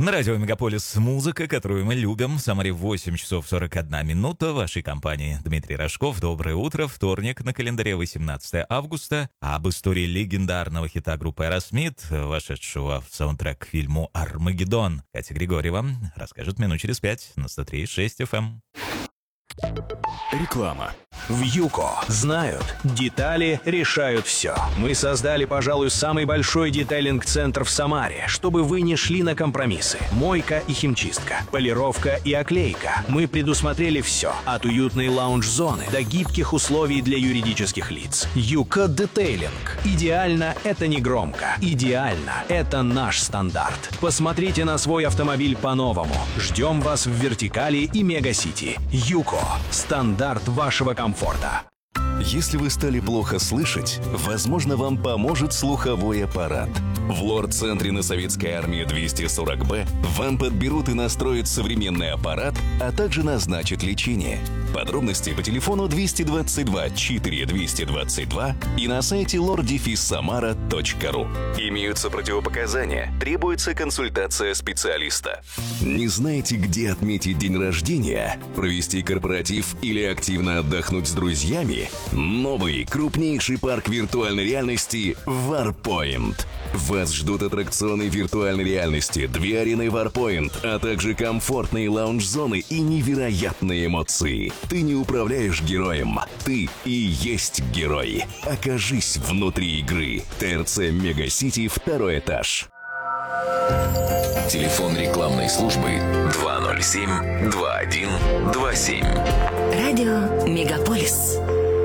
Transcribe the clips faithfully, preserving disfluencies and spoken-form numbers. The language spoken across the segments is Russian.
На радио «Мегаполис» музыка, которую мы любим. В Самаре восемь часов сорок одна минута. В вашей компании Дмитрий Рожков. Доброе утро. Вторник, на календаре восемнадцатое августа. Об истории легендарного хита группы Aerosmith, вошедшего в саундтрек к фильму «Армагеддон», Катя Григорьева расскажет минут через пять на сто три и шесть эф эм. Реклама. В ЮКО знают, детали решают все. Мы создали, пожалуй, самый большой детейлинг-центр в Самаре, чтобы вы не шли на компромиссы. Мойка и химчистка, полировка и оклейка. Мы предусмотрели все, от уютной лаунж-зоны до гибких условий для юридических лиц. ЮКО Детейлинг. Идеально — это не громко. Идеально — это наш стандарт. Посмотрите на свой автомобиль по-новому. Ждем вас в Вертикали и Мегасити. ЮКО. Стандарт вашего комфорта. Если вы стали плохо слышать, возможно, вам поможет слуховой аппарат. В лор-центре на Советской армии двести сорок бэ вам подберут и настроят современный аппарат, а также назначат лечение. Подробности по телефону двести двадцать два четыре двести двадцать два и на сайте лор самара точка ру. Имеются противопоказания, требуется консультация специалиста. Не знаете, где отметить день рождения, провести корпоратив или активно отдохнуть с друзьями? Новый, крупнейший парк виртуальной реальности Warpoint. Вас ждут аттракционы виртуальной реальности, две арены Warpoint, а также комфортные лаунж-зоны и невероятные эмоции. Ты не управляешь героем, ты и есть герой. Окажись внутри игры. ТРЦ Мегасити, второй этаж. Телефон рекламной службы два ноль семь два один два семь. Радио Мегаполис.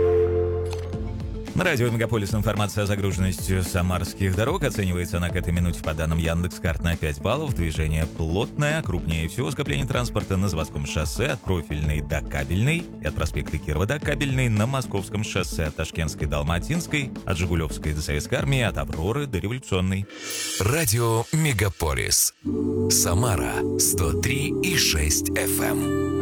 На радио «Мегаполис» информация о загруженности самарских дорог. Оценивается она к этой минуте по данным Яндекс.Карт на пять баллов. Движение плотное. Крупнее всего скопление транспорта на Заводском шоссе от Профильной до Кабельной и от проспекта Кирова до Кабельной, на Московском шоссе от Ташкентской до Алматинской, от Жигулевской до Советской армии, от Авроры до Революционной. Радио «Мегаполис». Самара сто три и шесть эф эм.